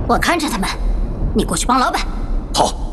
我看着他们，你过去帮老板。 好。